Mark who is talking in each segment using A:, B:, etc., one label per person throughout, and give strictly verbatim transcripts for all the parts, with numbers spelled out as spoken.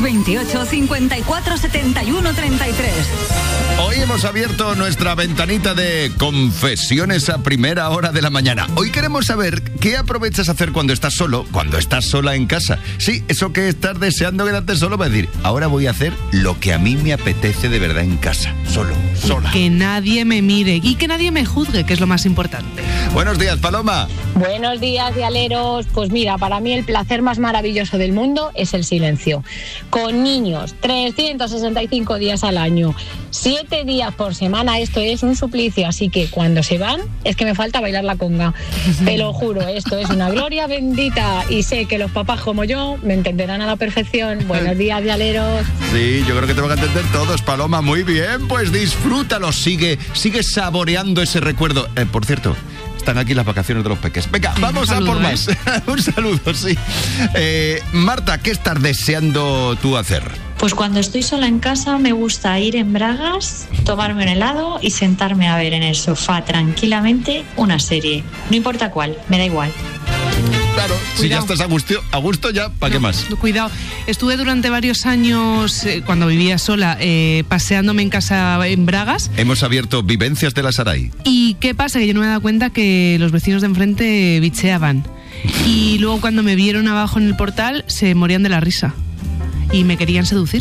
A: veintiocho, cincuenta y cuatro, setenta y uno, treinta y tres.
B: Hoy hemos abierto nuestra ventanita de confesiones a primera hora de la mañana. Hoy queremos saber qué aprovechas a hacer cuando estás solo, cuando estás sola en casa. Sí, eso que estás deseando quedarte solo para decir, ahora voy a hacer lo que a mí me apetece de verdad en casa, solo, sola.
C: Que nadie me mire y que nadie me juzgue, que es lo más importante.
B: Buenos días, Paloma.
D: Buenos días, dialeros. Pues mira, para mí el placer más maravilloso del mundo es el silencio. Con niños, trescientos sesenta y cinco días al año, siete días por semana, esto es un suplicio. Así que cuando se van, es que me falta bailar la conga. Te lo juro, esto es una gloria bendita. Y sé que los papás como yo me entenderán a la perfección. Buenos días, dialeros.
B: Sí, yo creo que te van a entender todos, Paloma. Muy bien, pues disfrútalo. Sigue, sigue saboreando ese recuerdo. Eh, por cierto, están aquí las vacaciones de los peques. Venga, vamos
C: saludo,
B: a por
C: ¿eh?
B: más. Un saludo, sí. Eh, Marta, ¿qué estás deseando tú hacer?
E: Pues cuando estoy sola en casa me gusta ir en bragas, tomarme un helado y sentarme a ver en el sofá tranquilamente una serie. No importa cuál, me da igual.
B: Claro, si
C: Cuidado.
B: ya estás a gusto, a gusto ya, ¿para qué
C: No,
B: más?
C: Cuidado, estuve durante varios años, eh, cuando vivía sola, eh, paseándome en casa en bragas.
B: Hemos abierto Vivencias de la Saray.
C: ¿Y qué pasa? Que yo no me he dado cuenta que los vecinos de enfrente bicheaban. Y luego cuando me vieron abajo en el portal, se morían de la risa. Y me querían seducir.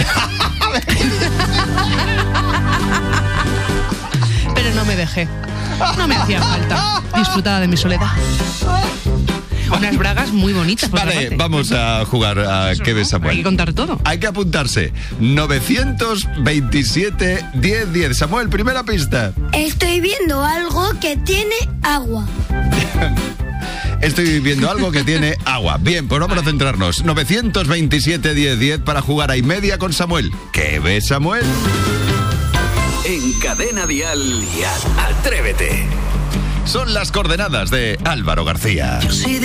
C: Pero no me dejé. No me hacía falta. Disfrutaba de mi soledad. Unas bragas muy bonitas. Por otra
B: Vale,
C: parte.
B: vamos a jugar a
C: Eso,
B: ¿Qué
C: ¿no?
B: ves, Samuel?
C: Hay que contar todo.
B: Hay que apuntarse. novecientos veintisiete, diez, diez. Samuel, primera pista.
F: Estoy viendo algo que tiene agua.
B: Estoy viendo algo que tiene agua. Bien, pues vamos a centrarnos. novecientos veintisiete, diez, diez para jugar a y media con Samuel. ¿Qué ves, Samuel?
G: En Cadena Dial y Atrévete.
B: Son las coordenadas de Álvaro García.
G: Yo soy de